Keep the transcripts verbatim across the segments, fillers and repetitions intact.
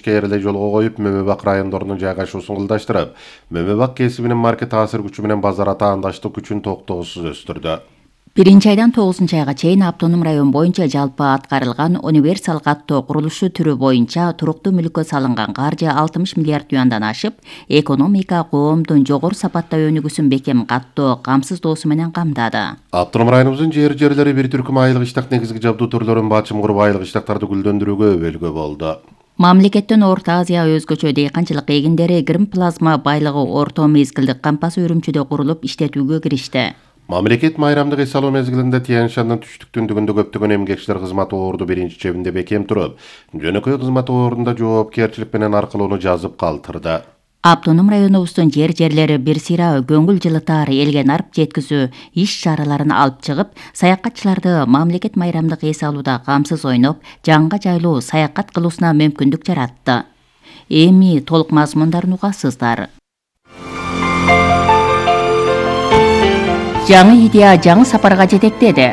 ичкери эле жолго коюп, Мөмөбак райондорунун жайгашуусун кылдаштырып, Мөмөбак кесибинин марке таасир күчү менен базар атаандаштык күчүн токтоосуз өстүрдү. Биринчи айдан тогузунчу айга чейин автоном район боюнча жалпы аткарылган универсал каттоо курулушу түрү боюнча туруктуу мүлккө салынган каржы алтымыш миллиард юандан ашып, экономика коомдун жогору сапатта өнүгүүсүн бекем каттоо камсыздоосу менен камдады. Автоном районубуздун жер жерлери бир түркүм айылык иштак негизги жабдуу түрлөрүн бачым куруп айылык иштактарды гүлдөндүрүүгө өбөлгө болду. Мамлекеттен Орто Азия өзгөчө дейканчылык эгиндери грим плазма байлыгы орто мезгилдик кампасы үрүмчүдө курулуп иштетүүгө киришти. Мамлекет майрамдык эс алуу мезгилинде Тянь-Шаньдын түштүк-түндүгүндө көптөгөн эмгекчилер кызмат орду биринчи чебинде бекем туруп, жөнөкөй кызмат ордунда жоопкерчилик менен аркылоону жазып калтырды. Автоном районубуздун жер жерлери бир сыйра көңүл жылытар элге нарп жеткизүү иш чараларын алып чыгып, саякатчыларды мамлекет майрамдык эс алууда камсыз ойноп, жанга жайлуу саякат кылуусуна мүмкүндүк жаратты. Эми толук мазмундарын угасыздар. Жаңы идея жаңы сапарга жетектеди.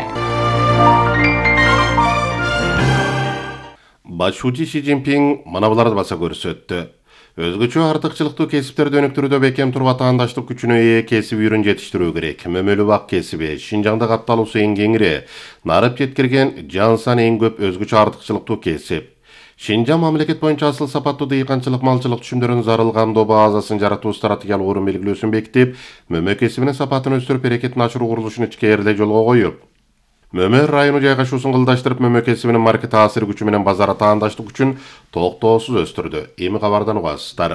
Башчы Ши Цзиньпин мына буларды баса көрсөттү. Өзгөчө артыкчылыктуу кесиптерди өнүктүрүүдө бекем туруп атаандаштык күчүнө ээ кесип үйрөн жетиштирүү керек. Мөмөлүбак кесиби Шинжаңда катталуусу эң кеңири, нарып жеткирген жан саны эң көп өзгөчө артыкчылыктуу кесип. Шинжаң мамлекет боюнча асыл сапаттуу дыйканчылык малчылык түшүмдөрүн зарыл камдоо базасын жаратуу стратегиялык орун белгилөөсүн бекитип, мөмө кесибинин сапатын өстүрүп берекетин ачыруу курулушун ичкери эле жолго коюп, Мөмө району жайгашуусун кылдаштырып, мөмө кесибинин марке таасир күчү менен базар атаандаштык күчүн токтоосуз өстүрдү. Эми кабардан угасыздар.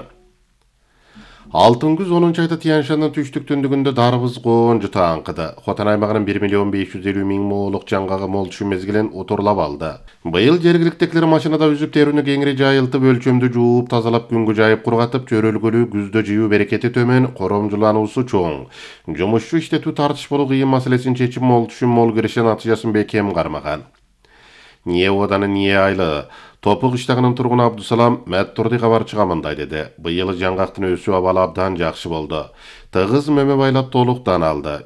Алтын күз онунчу айда Тянь-Шаньдын түштүк-түндүгүндө дарбыз коон жута аңкыды. Хотан аймагынын бир миллион беш жүз элүү миң моолук жаңгагы мол түшүм мезгилин утурлап алды. Быйыл жергиликтегилер машинада үзүп терүүнү кеңири жайылтып, өлчөмдү жууп, тазалап, күнгө жайып кургатып, чөрөлгөлүү күздө жыюу берекети төмөн, коромжулануусу чоң. Жумушчу иштетүү тартышпалуу кыйын маселесин чечип, мол түшүм, мол киреше натыйжасын бекем кармаган. Ниэ ооданы Ниэ айылы Топук иштагынын тургуну Абдусалам Мәттурди кабарчыга мындай деди. Быйыл жаңгактын өсүү абалы абдан жакшы болду. Тыгыз мөмө байлап толуктан алды.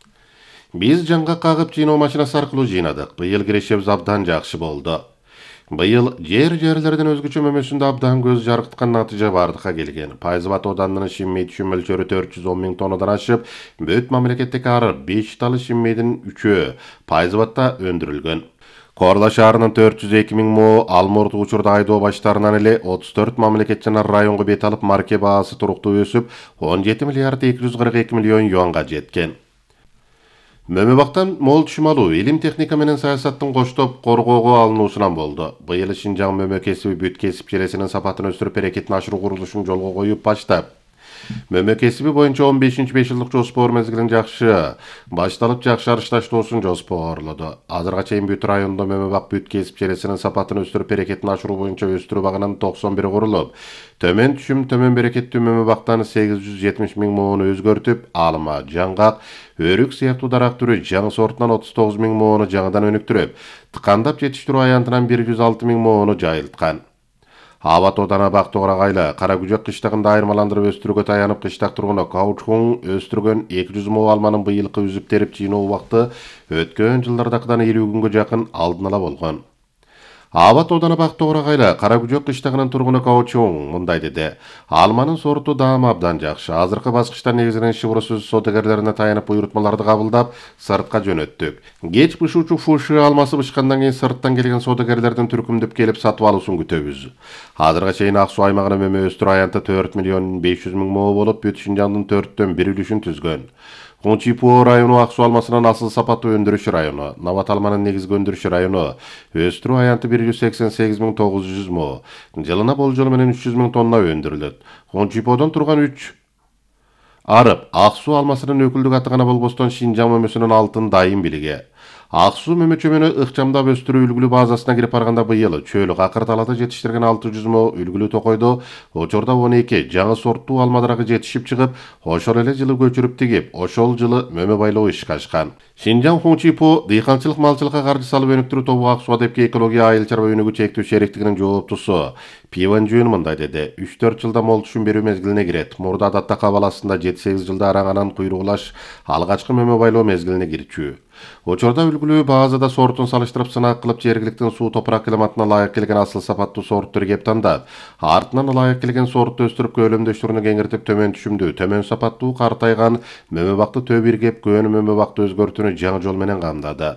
Биз жаңгак кагып жыйноо машинасы аркылуу жыйнадык. Быйыл кирешебиз абдан жакшы болду. Быйыл жер жерлерден өзгөчө мөмөсүндө абдан көз жаркыткан натыйжа бардыкка келген. Пайзыбат оданынын шиммей түшүм мөлчөрү төрт жүз он миң тоннадан ашып, бөт мамлекеттеги ары беш талы шиммейдин үчөө Пайзыбатта өндүрүлгөн. Корла шаарынын төрт жүз эки миң мо алмурду учурда айдоо баштарынан эле отуз төрт мамлекет жана районго бет алып, марке баасы туруктуу өсүп, он жети миллиард эки жүз кырк эки миллион юанга жеткен. Мөмөбактан мол түшүм алуу илим техника менен саясаттын коштоп коргоого алынуусунан болду. Быйыл Шинжаң мөмө кесиби бүт кесип желесинин сапатын өстүрүп, берекетин ашыруу курулушун жолго коюп баштап, мөмө кесиби боюнча он бешинчи беш жылдык жоспор мезгилин жакшы башталып, жакшы арышташтоосун жоспорлоду. Азырга чейин бүт райондо мөмөбак бүт кесип желесинин сапатын өстүрүп, берекетин ашыруу боюнча өстүрүү багынын токсон бири курулуп, төмөн түшүм, төмөн берекеттүү мөмөбактан сегиз жүз жетимиш миң моону өзгөртүп, алма, жаңгак, өрүк сыяктуу дарак түрү жаңы сортунан отуз тогуз миң моону жаңыдан өнүктүрүп, тыкандап жетиштирүү аянтынан бир жүз алты миң моону жайылткан. Абат одана Бактоорак айла Кара Күжөк кыштагында айырмаландырып өстүрүүгө таянып, кыштак тургуну Каучкун өстүргөн эки жүз мо алманын быйылкы үзүп терип жыйноо убакыты өткөн жылдардакыдан элүү күнгө жакын алдын ала болгон. Абат одана Бактоорак айла Кара Күжөк кыштагынын тургуну Каучкун мындай деди. Алманын сорту даамы абдан жакшы. Азыркы баскычта негизинен шыбыры сөз содагерлерине таянып, буйрутмаларды кабылдап, сыртка жөнөттүк. Кеч бышуучу фуши алмасы бышкандан кийин сырттан келген содагерлердин түркүмдөп келип сатып алуусун күтөбүз. Азырга чейин Ак Суу аймагынын мөмө өстүрүү аянты төрт миллион беш жүз миң мо болуп, бүт Шинжаңдын төрттөн бир үлүшүн түзгөн. Хунчипо району Ак Суу алмасынын асыл сапаттуу өндүрүш району, Нават алманын негизги өндүрүш району, өстүрүү аянты бир жүз сексен сегиз миң тогуз жүз мо, жылына болжол менен үч жүз миң тонна өндүрүлөт. Хунчиподон турган үч арып Ак Суу алмасынын өкүлдүк атыгана болбостон Шинжаң мөмөсүнүн алтын дайым билиги. Ак Суу мөмө чөмөнү ыкчамдап өстүрүү үлгүлүү базасына кирип барганда быйыл чөөлүк акыр талаада жетиштирген алты жүз мо үлгүлүү токойдо очордо он эки жаңы сорттуу алма дарагы жетишип чыгып, ошол эле жылы көчүрүп тигип, ошол жылы мөмө байлоо ишке ашкан. Шинжаң Хунчипо дыйканчылык малчылыкка каржы салып өнүктүрүү тобу Ак Суу адепке экология айыл чарба өнүгүү чектөө шериктигинин жооптусу Пиван жүйін мындай деди. үч төрт жылда мол түшүм берүү мезгилине кирет. Мурда адатта кабаласында жети сегиз жылда араңанан куйругулаш алгачкы мөмө байлоо мезгилине кирчү. Учурда үлгүлүү базада сортун салыштырып сынак кылып жергиликтин суу топурак климатына ылайык келген асыл сапаттуу сорттор кеп тандап, артынан ылайык келген сортты өстүрүп көлөмдөштүрүнү кеңиртип төмөн түшүмдүү, төмөн сапаттуу картайган мөмө бакты төп иргеп көөнү мөмө бакты өзгөртүүнү жаңы жол менен камдады.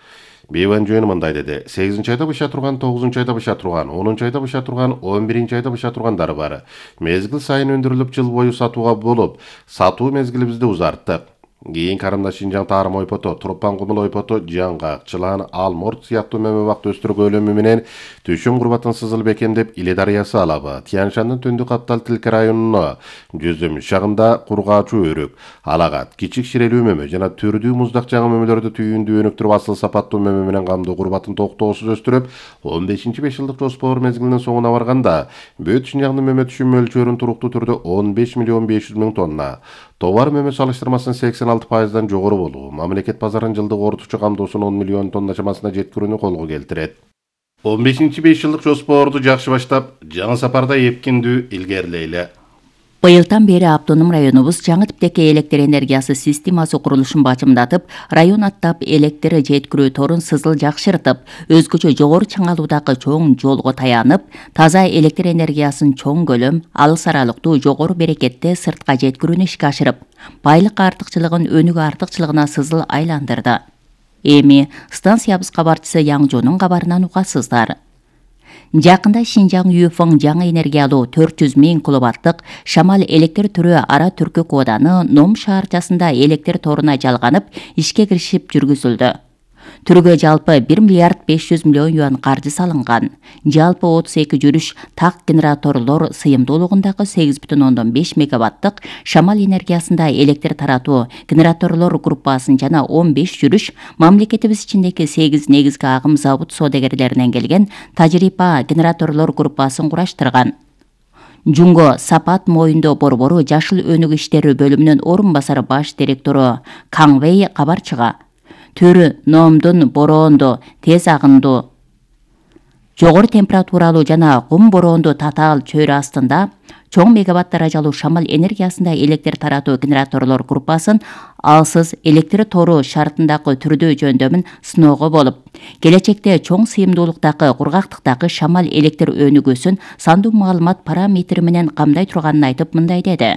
Бейван жөнү мындай деди. сегизинчи айда быша турган, тогузунчу айда быша турган, онунчу айда быша турган, он биринчи айда быша тургандары бар. Мезгил сайын өндүрүлүп жыл бою сатууга болуп, сатуу мезгилибизди узарттык. Кийин карымда Шинжаң Тарым ойпото, Турпан Кумул ойпото, Жаңгак, Чылан, Алморт сыяктуу мөмө бакты өстүрүү көлөмү менен түшүм курбатын сызыл бекемдеп Иле дарыясы алабы, Тянь-Шандын түндүк Аптал Тилке районуна Жүзүм шагында кургаачу өрүк, Алагат, кичик ширелүү мөмө жана түрдүү муздак жаңы мөмөлөрдү түйүндү өнүктүрүп асыл сапаттуу мөмө менен камдуу курбатын токтоосуз өстүрүп, он бешинчи беш жылдык жоспор мезгилинин соңуна барганда бүт Шинжаңдын мөмө түшүм мөлчөрүн туруктуу түрдө он беш миллион беш жүз миң тонна, товар мөмө салыштырмасынын сексен алты пайыздан жогору болуу, мамлекет базарын жылдык орточо камдоосун он миллион тонна чамасына жеткирүүнү колго келтирет. он бешинчи беш жылдык жоспорду жакшы баштап, жаңы сапарда эпкиндүү илгерилейле. Быйылдан бери автоном районубуз жаңы типтеги электр энергиясы системасы курулушун бачымдатып, район аттап электр жеткирүү торун сызыл жакшыртып, өзгөчө жогору чыңалуудагы чоң жолго таянып, таза электр энергиясын чоң көлөм, алыс аралыктуу жогору берекетте сыртка жеткирүүнү ишке ашырып, байлык артыкчылыгын өнүгүү артыкчылыгына сызыл айландырды. Эми станциябыз кабарчысы Яңжонун кабарынан угасыздар. Жакында Шинжаң Юфоң жаңы энергиялуу төрт жүз миң киловаттык шамал электр түрү Ара Түркүк ооданы Ном шаарчасында электр торуна жалганып, ишке киришип жүргүзүлдү. Түргө жалпы бир миллиард беш жүз миллион юан каржы салынган. Жалпы отуз эки жүрүш так генераторлор сыйымдуулугундагы сегиз бүтүн ондон беш мегаваттык шамал энергиясында электр таратуу генераторлор группасын жана он беш жүрүш мамлекетибиз ичиндеги сегиз негизги агым завод соодагерлеринен келген тажрыйба генераторлор группасын кураштырган. Жунго Сапат моюндо борбору жашыл өнүгүү иштери бөлүмүнүн орун басары баш директору Каңвей кабарчыга түрү Номдун бороондо тез агындуу, жогору температуралуу жана кум бороондо татаал чөйрө астында чоң мегаватт даражалуу шамал энергиясында электр таратуу генераторлор группасын алсыз электр тору шартындагы түрдүү жөндөмүн сыноого болуп, келечекте чоң сыйымдуулуктагы кургактыктагы шамал электр өнүгүүсүн сандуу маалымат параметри менен камдай турганын айтып мындай деди.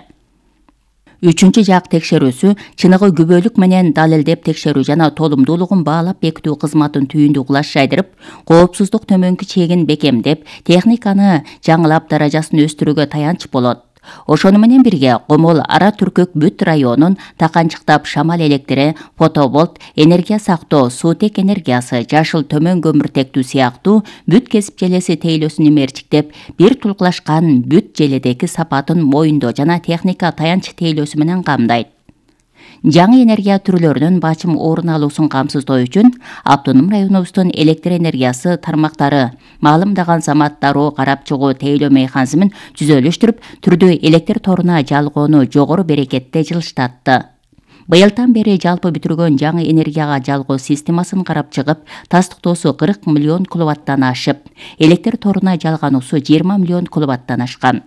Үчүнчү жак текшерүүсү чыныгы күбөлүк менен далилдеп текшерүү жана толумдуулугун баалап бекитүү кызматын түйүндү кулаш жайдырып, коопсуздук төмөнкү чегин бекемдеп, техниканы жаңылап даражасын өстүрүүгө таянч болот. Ошону менен бирге Комол Ара Түркүк бүт районун таканчыктап шамал электри, фотоболт, энергия сактоо, суутек энергиясы, жашыл төмөн көмүртектүү сыяктуу бүт кесип желеси тейлөөсүн мерчиктеп, бир тулкулашкан бүт желедеги сапатын моюндоо жана техника таянч тейлөөсү менен камдайт. Жаңы энергия түрлөрүнүн бачым орун алуусун камсыздоо үчүн автоном районубуздун электр энергиясы тармактары маалымдаган замат дароо карап чыгуу тейлөө механизмин түзөлүштүрүп, түрдүү электр торуна жалгоону жогору берекетте жылыштатты. Быйылдан бери жалпы бүтүргөн жаңы энергияга жалгоо системасын карап чыгып, тастыктоосу кырк миллион киловаттан ашып, электр торуна жалгануусу жыйырма миллион киловаттан ашкан.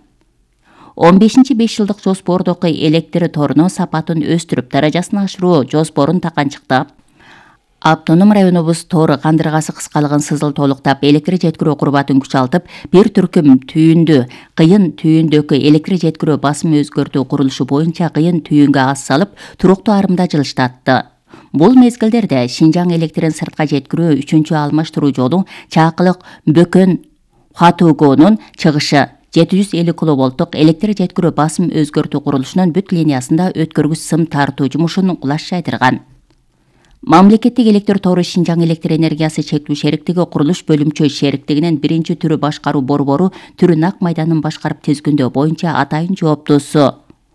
он бешинчи беш жылдык жоспордогу электр торунун сапатын өстүрүп, даражасын ашыруу жоспорун таканчыктап, автоном районубуз тор кандыргасы кыскалыгын сызыл толуктап, электр жеткирүү курбатын күчалтып, бир түркүм түйүндү кыйын түйүндөгү электр жеткирүү басым өзгөртүү курулушу боюнча кыйын түйүнгө ас салып, туруктуу арымда жылыштатты. Бул мезгилдерде Шинжаң электрин сыртка жеткирүү үчүнчү алмаштыруу жолу Чакылык Бөкөн Хатугонун чыгышы жети жүз элүү киловолттук электр жеткирүү басым өзгөртүү курулушунун бүт линиясында өткөргүч сым тартуу жумушун кулаш жайдырган. Мамлекеттик электр тору Шинжаң электр энергиясы чектүү шериктиги курулуш бөлүмчө шериктигинин биринчи түрү башкаруу борбору түрү нак майданын башкарып тизгүндөө боюнча атайын жооптуусу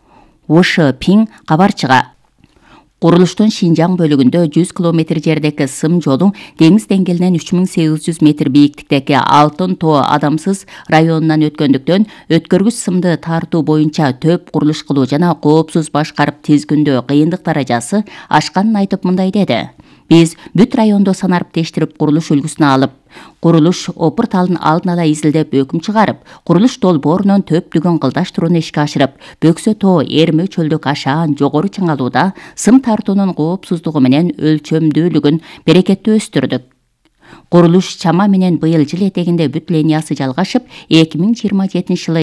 Уш Пиң кабарчыга курулуштун Шинжаң бөлүгүндө жүз километр жердеги сым жолу деңиз деңгээлинен үч миң сегиз жүз метр бийиктиктеги Алтын Тоо адамсыз районунан өткөндүктөн өткөргүч сымды тартуу боюнча төп курулуш кылуу жана коопсуз башкарып тизгүндөө кыйындык даражасы ашканын айтып мындай деди. Биз бүт райондо санарып тештирип курулуш үлгүсүн алып, Курулуш опур талын алдын ала изилдеп өкүм чыгарып, курулуш долбоорунун төптүгүн кылдаштырууну ишке ашырып, Бөксө тоо Эрме чөлдүк ашаан жогору чыңалууда сым тартуунун коопсуздугу менен өлчөмдүүлүгүн берекеттүү өстүрдүк. Курулуш чама менен быйыл жыл этегинде бүт линиясы жалгашып, эки миң жыйырма жетинчи жылы